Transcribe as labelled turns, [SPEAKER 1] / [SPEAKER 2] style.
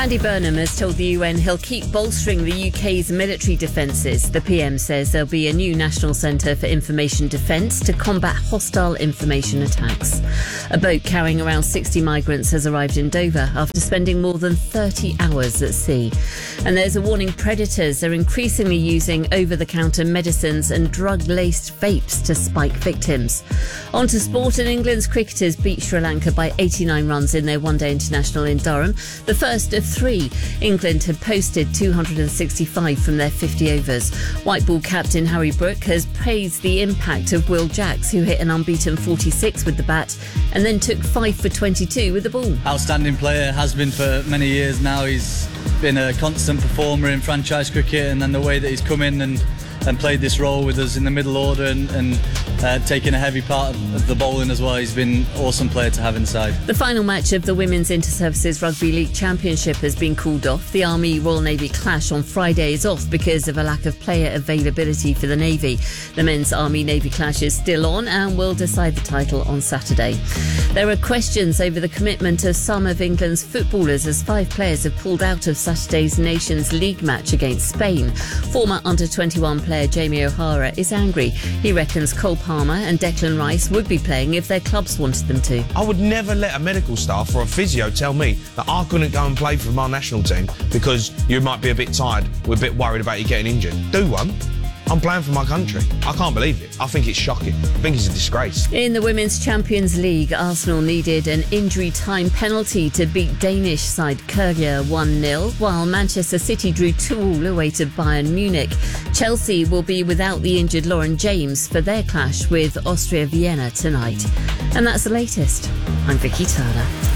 [SPEAKER 1] Andy Burnham has told the UN he'll keep bolstering the UK's military defences. The PM says there'll be a new National Centre for Information Defence to combat hostile information attacks. A boat carrying around 60 migrants has arrived in Dover after spending more than 30 hours at sea. And there's a warning: predators are increasingly using over-the-counter medicines and drug-laced vapes to spike victims. On to sport, and England's cricketers beat Sri Lanka by 89 runs in their one-day international in Durham, the first of three. England had posted 265 from their 50 overs. White ball captain Harry Brook has praised the impact of Will Jacks, who hit an unbeaten 46 with the bat and then took 5 for 22 with the ball.
[SPEAKER 2] Outstanding player, has been for many years now. He's been a constant performer in franchise cricket, and then the way that he's come in and played this role with us in the middle order and taking a heavy part of the bowling as well. He's been an awesome player to have inside. The
[SPEAKER 1] final match of the Women's Inter-Services Rugby League Championship has been called off. The Army-Royal Navy clash on Friday is off because of a lack of player availability for the Navy. The men's Army-Navy clash is still on and will decide the title on Saturday. There are questions over the commitment of some of England's footballers as 5 players have pulled out of Saturday's Nations League match against Spain. Former under-21 player Jamie O'Hara is angry. He reckons Cole Palmer and Declan Rice would be playing if their clubs wanted them to.
[SPEAKER 3] I would never let a medical staff or a physio tell me that I couldn't go and play for my national team because you might be a bit tired, we're a bit worried about you getting injured. Do one. I'm playing for my country. I can't believe it. I think it's shocking. I think it's a disgrace.
[SPEAKER 1] In the Women's Champions League, Arsenal needed an injury time penalty to beat Danish side Køge 1-0, while Manchester City drew 2-2 away to Bayern Munich. Chelsea will be without the injured Lauren James for their clash with Austria Vienna tonight. And that's the latest. I'm Vicky Turner.